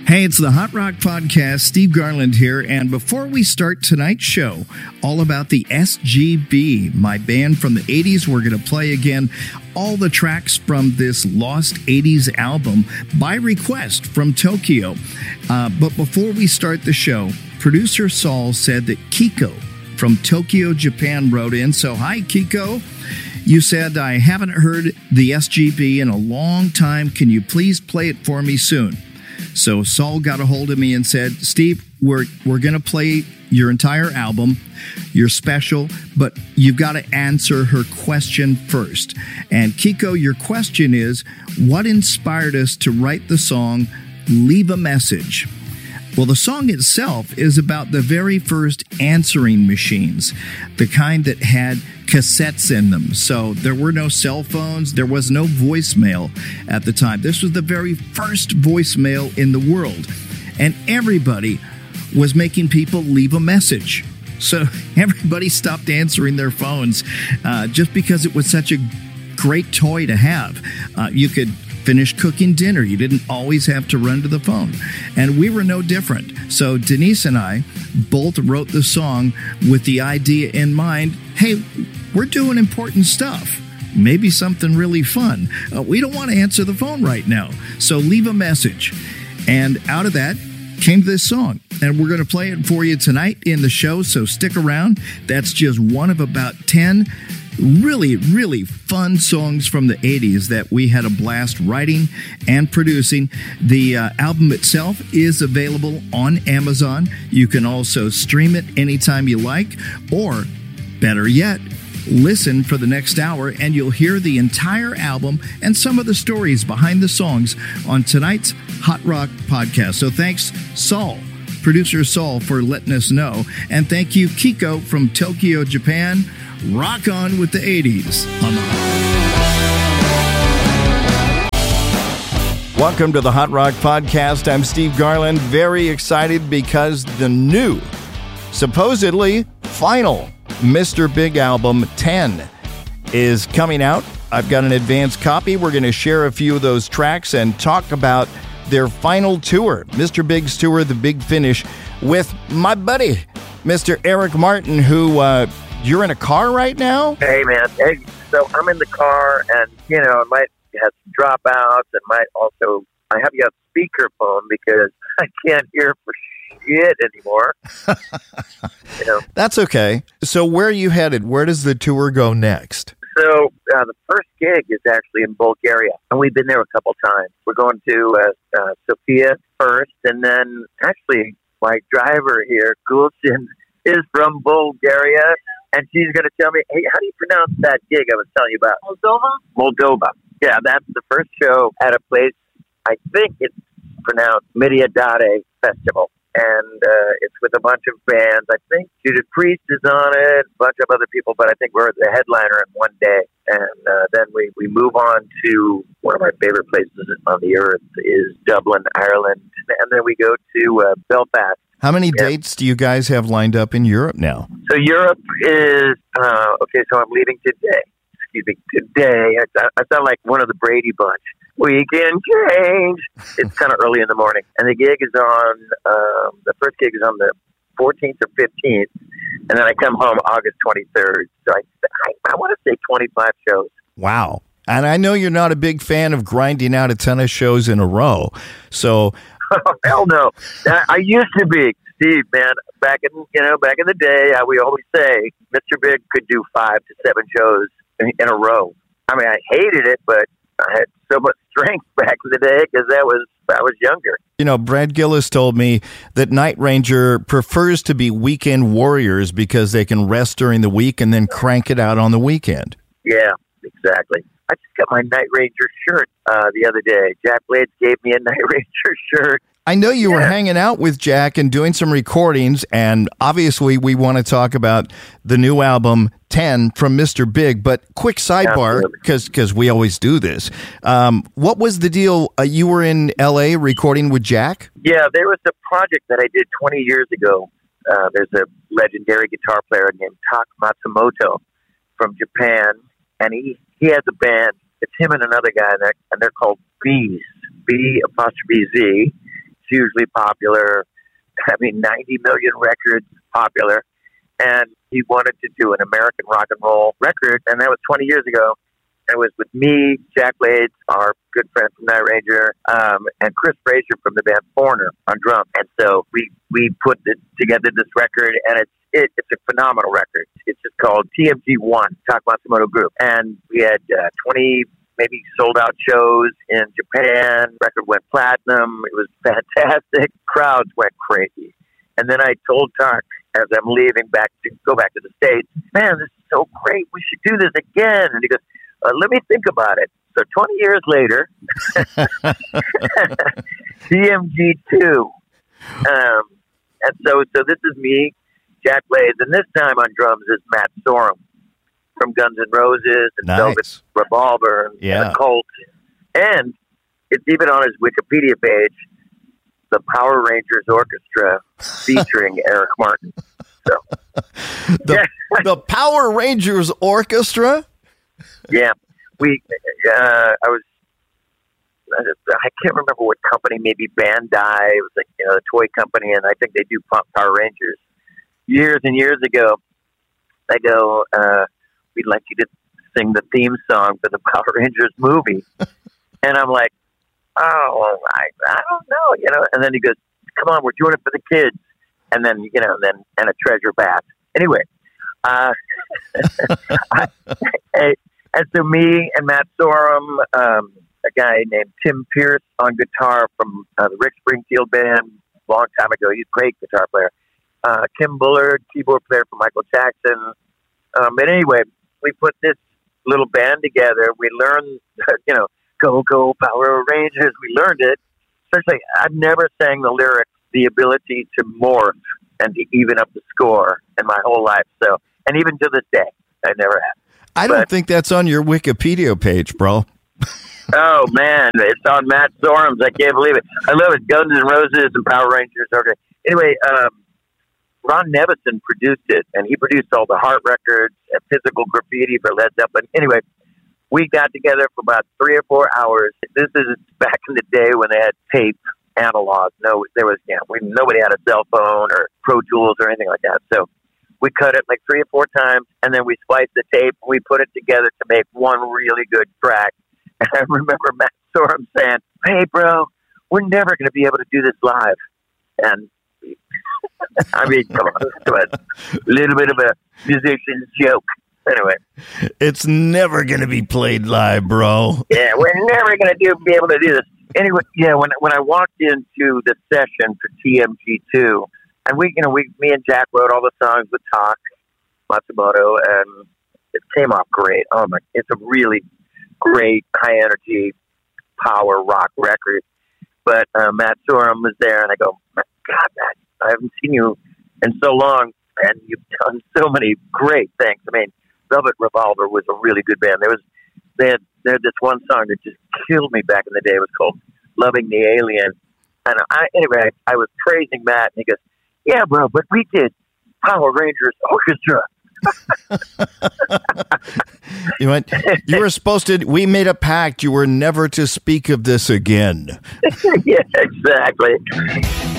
Hey, it's the Hot Rock Podcast. Steve Garland here. And before we start tonight's show, all about the SGB, my band from the 80s, we're going to play again all the tracks from this Lost 80s album by request from Tokyo. But before we start the show, producer Saul said that Kiko from Tokyo, Japan wrote in. So, hi, Kiko. You said, I haven't heard the SGB in a long time. Can you please play it for me soon? So Saul got a hold of me and said, Steve, we're going to play your entire album. You're special, but you've got to answer her question first. And Kiko, your question is, what inspired us to write the song Leave a Message? Well, the song itself is about the very first answering machines, the kind that had cassettes in them. So there were no cell phones. There was no voicemail at the time. This was the very first voicemail in the world. And everybody was making people leave a message. So everybody stopped answering their phones just because it was such a great toy to have. You could finish cooking dinner. You didn't always have to run to the phone. And we were no different. So Denise and I both wrote the song with the idea in mind, hey, we're doing important stuff. Maybe something really fun. We don't want to answer the phone right now. So leave a message. And out of that came this song. And we're going to play it for you tonight in the show. So stick around. That's just one of about 10 really fun songs from the 80s that we had a blast writing and producing. The album itself is available on Amazon. You can also stream it anytime you like, or better yet, listen for the next hour and you'll hear the entire album and some of the stories behind the songs on tonight's Hot Rock Podcast. So thanks, Saul, producer Saul, for letting us know. And thank you, Kiko from Tokyo, Japan. Rock on with the 80s on the Welcome to the Hot Rock Podcast. I'm Steve Garland. Very excited because the new, supposedly final Mr. Big album 10 is coming out. I've got an advanced copy. We're going to share a few of those tracks and talk about their final tour, Mr. Big's tour, The Big Finish, with my buddy, Mr. Eric Martin, who you're in a car right now? Hey, man. Hey, so I'm in the car, and, I might have some dropouts, and I have you on speakerphone because I can't hear for shit anymore. That's okay. So where are you headed? Where does the tour go next? So the first gig is actually in Bulgaria, and we've been there a couple times. We're going to Sofia first, and then actually my driver here, Gulshin, is from Bulgaria, and she's going to tell me, hey, how do you pronounce that gig I was telling you about? Moldova. Yeah, that's the first show at a place, I think it's pronounced Mediadare Festival. And it's with a bunch of bands. I think Judas Priest is on it, a bunch of other people, but I think we're the headliner in one day. And then we move on to one of my favorite places on the earth is Dublin, Ireland. And then we go to Belfast. How many dates do you guys have lined up in Europe now? So Europe is, so I'm leaving today. Today. I sound like one of the Brady Bunch. We can change. It's kind of early in the morning. And the gig is on, the first gig is on the 14th or 15th. And then I come home August 23rd. So I want to say 25 shows. Wow. And I know you're not a big fan of grinding out a ton of shows in a row. So... Oh, hell no. I used to be, Steve, man. Back in the day, we always say Mr. Big could do 5 to 7 shows in a row. I mean, I hated it, but I had so much strength back in the day because I was younger. Brad Gillis told me that Night Ranger prefers to be weekend warriors because they can rest during the week and then crank it out on the weekend. Yeah, exactly. I just got my Night Ranger shirt the other day. Jack Blades gave me a Night Ranger shirt. I know you were hanging out with Jack and doing some recordings, and obviously we want to talk about the new album 10 from Mr. Big, but quick sidebar, because we always do this. What was the deal? You were in L.A. recording with Jack? Yeah, there was a project that I did 20 years ago. There's a legendary guitar player named Tak Matsumoto from Japan, and he has a band. It's him and another guy, and they're called Bees, B''Z. hugely popular. I mean, 90 million records popular. And he wanted to do an American rock and roll record, and that was 20 years ago. It was with me, Jack Blades, our good friend from Night Ranger, and Chris Frazier from the band Foreigner on drums. And so we put together this record, and it's a phenomenal record. It's just called TMG1, Tak Matsumoto Group. And we had 20 maybe sold out shows in Japan. Record went platinum. It was fantastic. Crowds went crazy. And then I told Tak, as I'm leaving go back to the States, man, this is so great. We should do this again. And he goes, let me think about it. So 20 years later, TMG2. And so this is me, Jack Blades, and this time on drums is Matt Sorum from Guns N' Roses and Velvet Revolver and The Cult. And it's even on his Wikipedia page, the Power Rangers Orchestra featuring Eric Martin. So the Power Rangers Orchestra? Yeah. I can't remember what company, maybe Bandai. It was like, a toy company, and I think they do Power Rangers. Years and years ago, I go, we'd like you to sing the theme song for the Power Rangers movie. And I'm like, oh, I don't know, and then he goes, come on, we're doing it for the kids. And then, and a treasure bath. Anyway, and so me and Matt Sorum, a guy named Tim Pierce on guitar from the Rick Springfield band a long time ago. He's a great guitar player. Kim Bullard, keyboard player for Michael Jackson. But anyway, we put this little band together. We learned, Go, Go, Power Rangers. We learned it. Especially, I've never sang the lyrics, the ability to morph and to even up the score in my whole life. So, and even to this day, I never have. I don't think that's on your Wikipedia page, bro. Oh, man. It's on Matt Sorum's. I can't believe it. I love it. Guns N' Roses and Power Rangers. Okay. Anyway, Ron Nevison produced it, and he produced all the Heart records and Physical Graffiti for Led Zeppelin. Anyway, we got together for about 3 or 4 hours. This is back in the day when they had tape, analog. Nobody had a cell phone or Pro Tools or anything like that. So we cut it like 3 or 4 times, and then we spliced the tape, and we put it together to make one really good track. And I remember Matt Sorum saying, hey, bro, we're never going to be able to do this live. And, I mean, come on, a little bit of a musician's joke. Anyway. It's never going to be played live, bro. Yeah, we're never going to be able to do this. Anyway, when I walked into the session for TMG2, and me and Jack wrote all the songs with Tak Matsumoto, and it came off great. Oh my! It's a really great, high energy, power rock record. But Matt Sorum was there, and I go, God, Matt, I haven't seen you in so long, and you've done so many great things. I mean, Velvet Revolver was a really good band. They had this one song that just killed me back in the day. It was called "Loving the Alien." And I was praising Matt, and he goes, yeah, bro, but we did Power Rangers Orchestra. You were supposed to, we made a pact, you were never to speak of this again. Yeah, exactly.